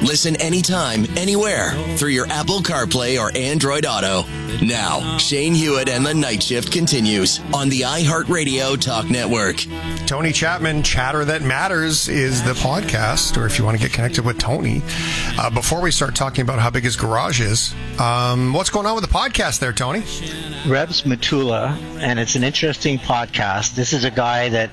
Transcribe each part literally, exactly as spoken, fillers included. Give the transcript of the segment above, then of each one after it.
Listen anytime, anywhere through your Apple CarPlay or Android Auto. Now, Shane Hewitt and the Night Shift continues on the iHeartRadio Talk Network. Tony Chapman, Chatter That Matters is the podcast, or if you want to get connected with Tony. Uh, before we start talking about how big his garage is, um, what's going on with the podcast there, Tony? Rebs Matula, and it's an interesting podcast. This is a guy that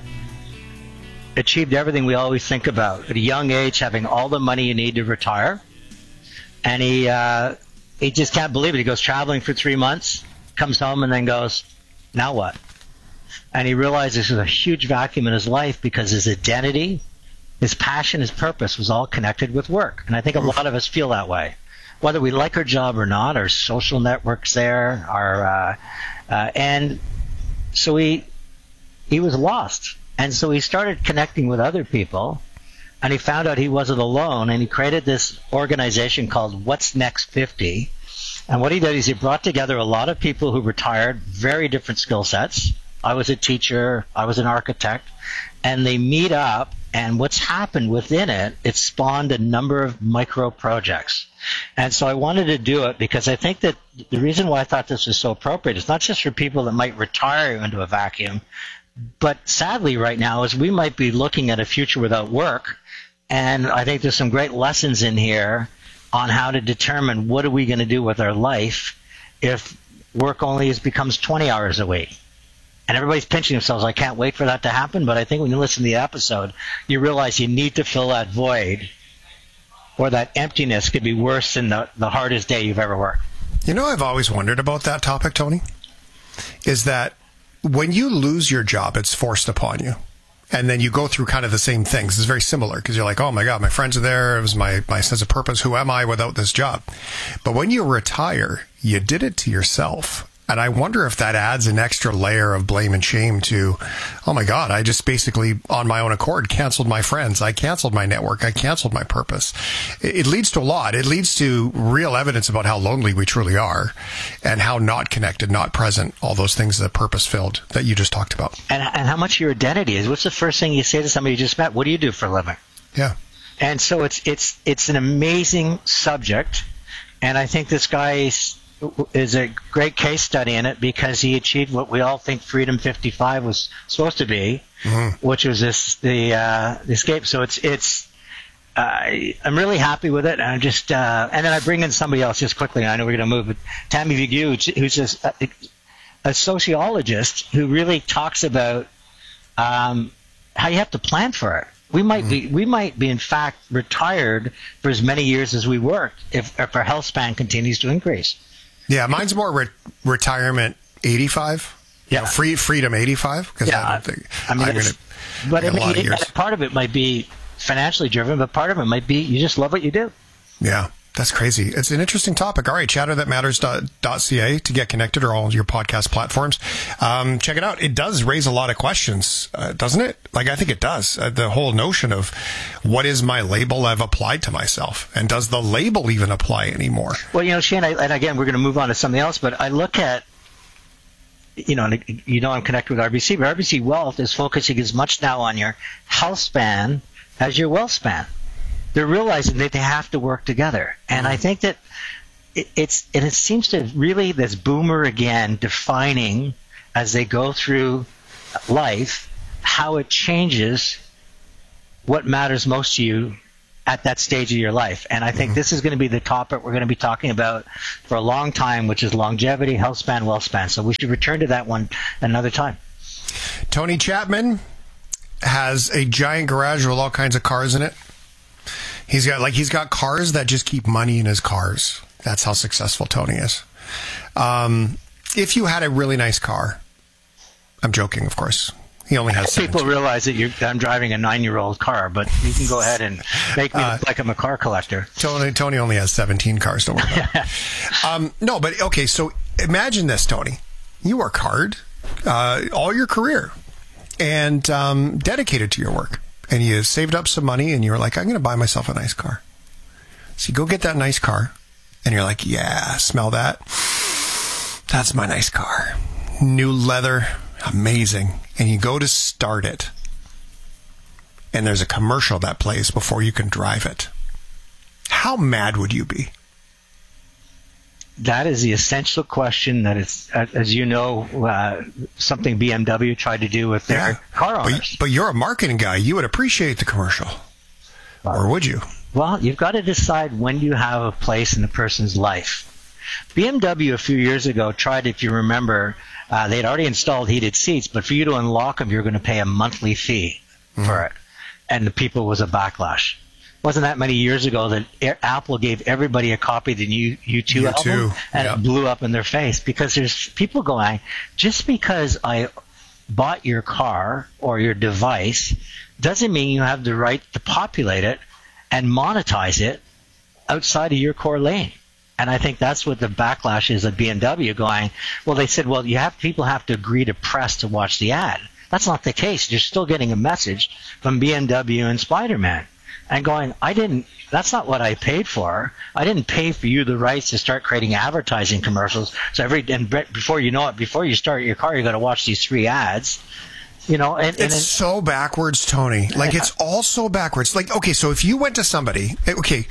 achieved everything we always think about. At a young age, having all the money you need to retire. And he uh, he just can't believe it. He goes traveling for three months, comes home, and then goes, now what? And he realizes there's a huge vacuum in his life because his identity, his passion, his purpose was all connected with work. And I think a lot of us feel that way. Whether we like our job or not, our social networks there, our, uh, uh, and so he he was lost. And so he started connecting with other people, and he found out he wasn't alone, and he created this organization called What's Next fifty. And what he did is he brought together a lot of people who retired, very different skill sets. I was a teacher, I was an architect, and they meet up, and what's happened within it, it spawned a number of micro projects. And so I wanted to do it because I think that the reason why I thought this was so appropriate is not just for people that might retire into a vacuum, but sadly right now is we might be looking at a future without work, and I think there's some great lessons in here on how to determine what are we going to do with our life if work only is, becomes twenty hours a week. And everybody's pinching themselves. I can't wait for that to happen, but I think when you listen to the episode, you realize you need to fill that void, or that emptiness could be worse than the, the hardest day you've ever worked. You know, I've always wondered about that topic, Tony, is that when you lose your job, it's forced upon you. And then you go through kind of the same things. It's very similar because you're like, oh my God, my friends are there. It was my, my sense of purpose. Who am I without this job? But when you retire, you did it to yourself. And I wonder if that adds an extra layer of blame and shame to, oh my God, I just basically on my own accord canceled my friends. I canceled my network. I canceled my purpose. It leads to a lot. It leads to real evidence about how lonely we truly are and how not connected, not present, all those things that purpose filled that you just talked about. And, and how much your identity is. What's the first thing you say to somebody you just met? What do you do for a living? Yeah. And so it's, it's, it's an amazing subject. And I think this guy's, is a great case study in it because he achieved what we all think Freedom fifty-five was supposed to be, mm-hmm. which was this the uh, the escape. So it's it's uh, I'm really happy with it. And I'm just uh, and then I bring in somebody else just quickly. I know we're going to move, but Tammy Vigue, who's just a, a sociologist who really talks about um, how you have to plan for it. We might be, we might be in fact retired for as many years as we worked if, if our health span continues to increase. Yeah, mine's more re- retirement eighty-five. Yeah, you know, free freedom eighty-five. Because yeah, I don't think I mean, I'm gonna, but I mean, a lot of years. Part of it might be financially driven, but part of it might be you just love what you do. Yeah. That's crazy. It's an interesting topic. All right, chatter that matters dot c a to get connected, or all your podcast platforms. Um, check it out. It does raise a lot of questions, uh, doesn't it? Like, I think it does. Uh, the whole notion of what is my label I've applied to myself? And does the label even apply anymore? Well, you know, Shane, I, and again, we're going to move on to something else, but I look at, you know, you know I'm connected with R B C, but R B C Wealth is focusing as much now on your health span as your wealth span. They're realizing that they have to work together. And I think that it, it's, and it seems to really, this boomer again, defining as they go through life, how it changes what matters most to you at that stage of your life. And I think mm-hmm. this is going to be the topic we're going to be talking about for a long time, which is longevity, health span, wealth span. So we should return to that one another time. Tony Chapman has a giant garage with all kinds of cars in it. He's got like he's got cars that just keep money in his cars. That's how successful Tony is. Um, if you had a really nice car, I'm joking, of course. He only has people seventeen. Realize that you're, I'm driving a nine-year-old car, but you can go ahead and make me uh, look like I'm a car collector. Tony Tony only has seventeen cars. Don't worry about it. Um, no, but okay. So imagine this, Tony. You work hard uh, all your career and um, dedicated to your work. And you saved up some money, and you were like, I'm going to buy myself a nice car. So you go get that nice car, and you're like, yeah, smell that. That's my nice car. New leather, amazing. And you go to start it, and there's a commercial that plays before you can drive it. how mad would you be? That is the essential question that is, as you know, uh, something B M W tried to do with their yeah. car owners. But, but you're a marketing guy. You would appreciate the commercial. Well, or would you? Well, you've got to decide when you have a place in a person's life. B M W a few years ago tried, if you remember, uh, they'd already installed heated seats, but for you to unlock them, you're going to pay a monthly fee mm-hmm. for it. And the people was a backlash. It wasn't that many years ago that Apple gave everybody a copy of the new U two album, and yep. it blew up in their face because there's people going, just because I bought your car or your device doesn't mean you have the right to populate it and monetize it outside of your core lane. And I think that's what the backlash is at B M W going, well, they said, well, you have people have to agree to press to watch the ad. That's not the case. You're still getting a message from B M W and Spider-Man. And going, I didn't, that's not what I paid for. I didn't pay for you the rights to start creating advertising commercials. So every, and before you know it, before you start your car, you got to watch these three ads. You know, and, and it's then, so backwards, Tony. Like, it's all so backwards. Like, okay, so if you went to somebody, okay,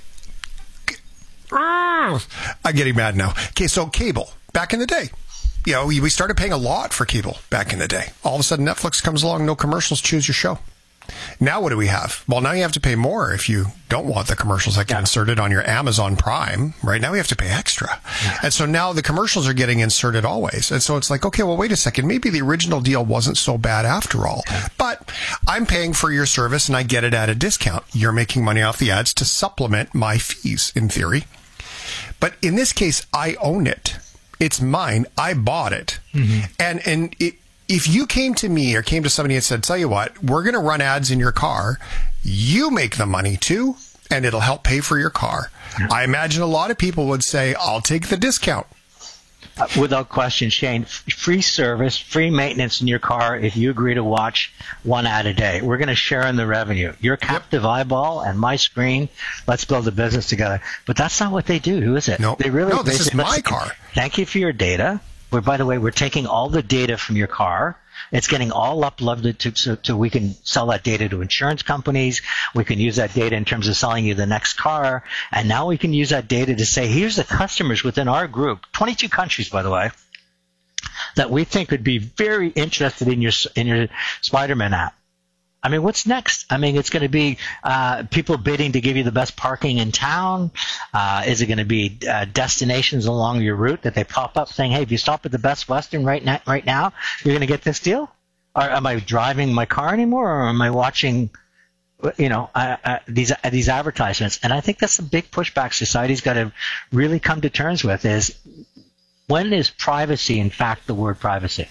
I'm getting mad now. Okay, so cable, back in the day. You know, we started paying a lot for cable back in the day. All of a sudden, Netflix comes along, no commercials, choose your show. Now what do we have? Well, now you have to pay more if you don't want the commercials that get yeah. inserted on your Amazon Prime. Right now we have to pay extra. Yeah. And so now the commercials are getting inserted always. And so it's like, okay, well, wait a second. Maybe the original deal wasn't so bad after all. Yeah. But I'm paying for your service and I get it at a discount. You're making money off the ads to supplement my fees, in theory. But in this case, I own it. It's mine. I bought it. Mm-hmm. And, and it, if you came to me or came to somebody and said, tell you what, we're going to run ads in your car, you make the money too, and it'll help pay for your car. Yeah. I imagine a lot of people would say, I'll take the discount. Uh, without question, Shane, free service, free maintenance in your car if you agree to watch one ad a day. We're going to share in the revenue. Your captive yep. eyeball and my screen, let's build a business together. But that's not what they do, who is it? No, they really, no this they is say, my car. Thank you for your data. Where, by the way, we're taking all the data from your car. It's getting all uploaded to, so, so we can sell that data to insurance companies. We can use that data in terms of selling you the next car. And now we can use that data to say, here's the customers within our group, twenty-two countries, by the way, that we think would be very interested in your, in your Spider-Man app. I mean, what's next? I mean, it's going to be uh, people bidding to give you the best parking in town. Uh, is it going to be uh, destinations along your route that they pop up saying, hey, if you stop at the Best Western right now, right now you're going to get this deal? Or am I driving my car anymore, or am I watching, you know, uh, uh, these uh, these advertisements? And I think that's a big pushback society's got to really come to terms with is, when is privacy, in fact, the word privacy?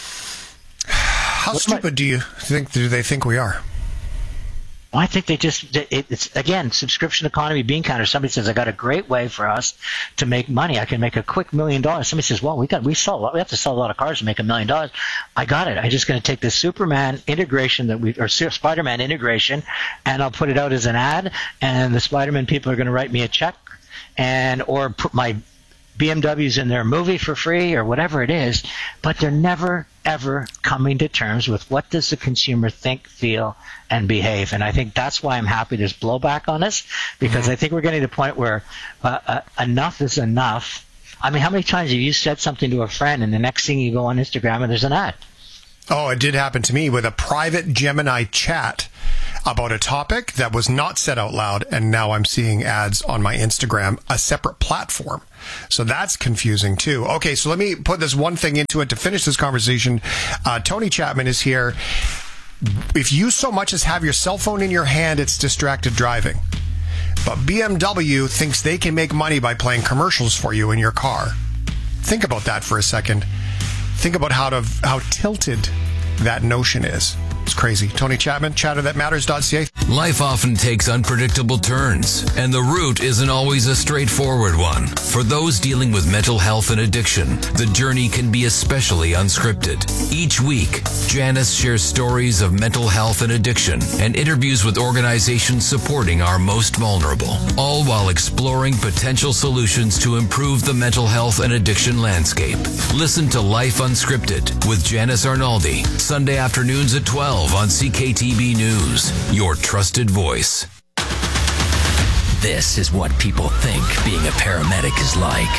How what stupid I, do you think do they think we are? Well, I think they just, it, it's, again, subscription economy bean counter. Somebody says, I got a great way for us to make money. I can make a quick million dollars. Somebody says, well, we got, we sell a lot, we have to sell a lot of cars to make a million dollars. I got it. I'm just going to take this Superman integration that we, or Spider-Man integration, and I'll put it out as an ad, and the Spider-Man people are going to write me a check, and, or put my B M Ws in their movie for free or whatever it is, but they're never, ever coming to terms with what does the consumer think, feel, and behave. And I think that's why I'm happy there's blowback on this, because mm-hmm. I think we're getting to the point where uh, uh, enough is enough. I mean, how many times have you said something to a friend and the next thing you go on Instagram and there's an ad? Oh, it did happen to me with a private Gemini chat about a topic that was not said out loud, and now I'm seeing ads on my Instagram, a separate platform. So that's confusing too. Okay, so let me put this one thing into it to finish this conversation. Uh, Tony Chapman is here. If you so much as have your cell phone in your hand, it's distracted driving. But B M W thinks they can make money by playing commercials for you in your car. Think about that for a second. Think about how to how tilted that notion is. It's crazy. Tony Chapman, chatter that matters dot c a. Life often takes unpredictable turns, and the route isn't always a straightforward one. For those dealing with mental health and addiction, the journey can be especially unscripted. Each week, Janice shares stories of mental health and addiction and interviews with organizations supporting our most vulnerable, all while exploring potential solutions to improve the mental health and addiction landscape. Listen to Life Unscripted with Janice Arnaldi, Sunday afternoons at twelve on C K T B News, your trusted voice. This is what people think being a paramedic is like.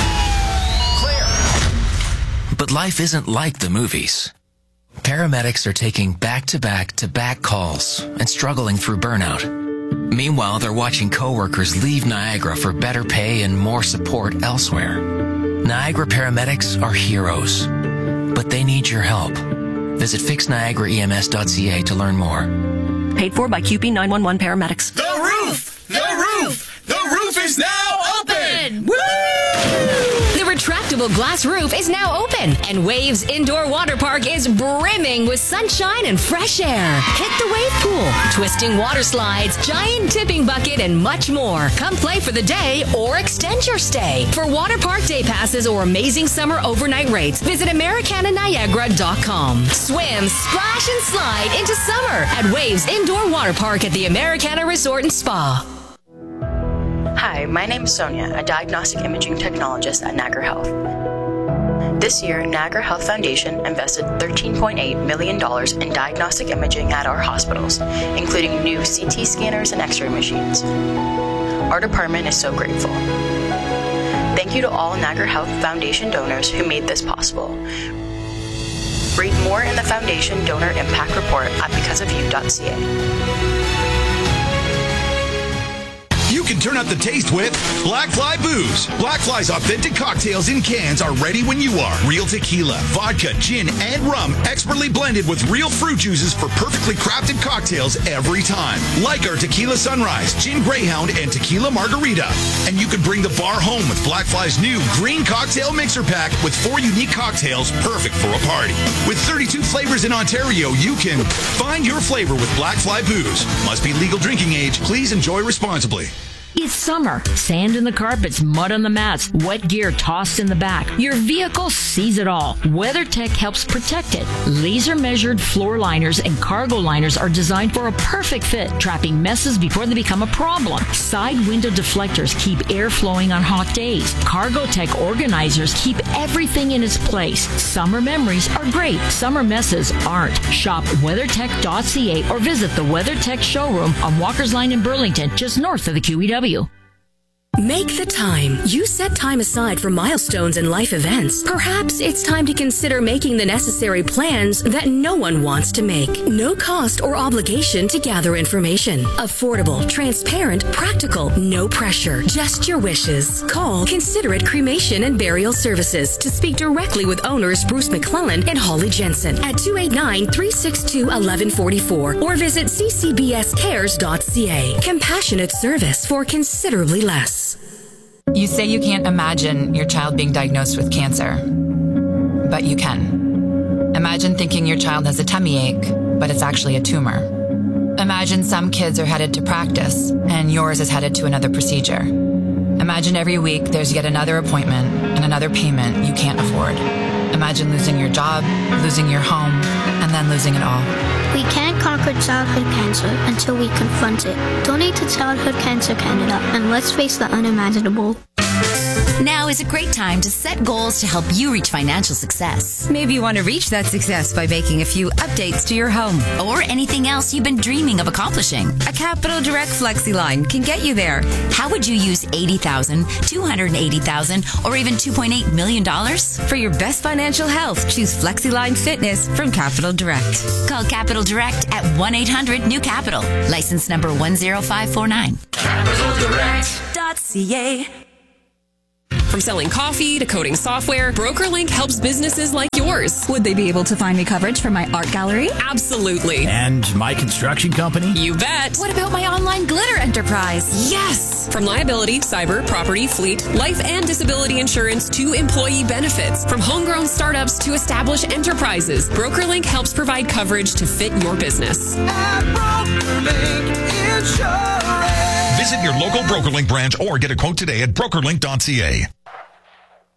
Clear! But life isn't like the movies. Paramedics are taking back-to-back-to-back calls and struggling through burnout. Meanwhile, they're watching coworkers leave Niagara for better pay and more support elsewhere. Niagara paramedics are heroes, but they need your help. Visit fix niagara e m s dot c a to learn more. Paid for by Q P nine one one Paramedics. The roof! The roof! The roof is now open! Woo! The retractable glass roof is now open, and Waves Indoor Water Park is brimming with sunshine and fresh air. Hit the wave pool, twisting water slides, giant tipping bucket, and much more. Come play for the day or extend your stay. For water park day passes or amazing summer overnight rates, visit Americana Niagara dot com. Swim, splash, and slide into summer at Waves Indoor Water Park at the Americana Resort and Spa. Hi, my name is Sonia, a diagnostic imaging technologist at Niagara Health. This year, Niagara Health Foundation invested thirteen point eight million dollars in diagnostic imaging at our hospitals, including new C T scanners and X-ray machines. Our department is so grateful. Thank you to all Niagara Health Foundation donors who made this possible. Read more in the Foundation Donor Impact Report at because of you dot c a. You can turn up the taste with Black Fly Booze. Black Fly's authentic cocktails in cans are ready when you are. Real tequila, vodka, gin, and rum expertly blended with real fruit juices for perfectly crafted cocktails every time. Like our Tequila Sunrise, Gin Greyhound, and Tequila Margarita. And you can bring the bar home with Black Fly's new Green Cocktail Mixer Pack with four unique cocktails perfect for a party. With thirty-two flavors in Ontario, you can find your flavor with Black Fly Booze. Must be legal drinking age. Please enjoy responsibly. It's summer. Sand in the carpets, mud on the mats, wet gear tossed in the back. Your vehicle sees it all. WeatherTech helps protect it. Laser-measured floor liners and cargo liners are designed for a perfect fit, trapping messes before they become a problem. Side window deflectors keep air flowing on hot days. CargoTech organizers keep everything in its place. Summer memories are great. Summer messes aren't. Shop weathertech dot c a or visit the WeatherTech showroom on Walker's Line in Burlington, just north of the Q E W. Make the time. You set time aside for milestones and life events. Perhaps it's time to consider making the necessary plans that no one wants to make. No cost or obligation to gather information. Affordable, transparent, practical, no pressure. Just your wishes. Call Considerate Cremation and Burial Services to speak directly with owners Bruce McClellan and Holly Jensen at two eight nine, three six two, one one four four or visit c c b s cares dot c a. Compassionate service for considerably less. You say you can't imagine your child being diagnosed with cancer, but you can. Imagine thinking your child has a tummy ache, but it's actually a tumor. Imagine some kids are headed to practice, and yours is headed to another procedure. Imagine every week there's yet another appointment and another payment you can't afford. Imagine losing your job, losing your home, and then losing it all. We can't conquer childhood cancer until we confront it. Donate to Childhood Cancer Canada and let's face the unimaginable. Now is a great time to set goals to help you reach financial success. Maybe you want to reach that success by making a few updates to your home. Or anything else you've been dreaming of accomplishing. A Capital Direct Flexi line can get you there. How would you use eighty thousand dollars, two hundred eighty thousand dollars, or even two point eight million dollars? For your best financial health, choose Flexi Line Fitness from Capital Direct. Call Capital Direct at one eight hundred new capital. License number one zero five four nine. Capital Direct dot c a. From selling coffee to coding software, BrokerLink helps businesses like yours. Would they be able to find me coverage for my art gallery? Absolutely. And my construction company? You bet. What about my online glitter enterprise? Yes. From liability, cyber, property, fleet, life and disability insurance to employee benefits. From homegrown startups to established enterprises, BrokerLink helps provide coverage to fit your business. At BrokerLink Insurance. Visit your local BrokerLink branch or get a quote today at broker link dot c a.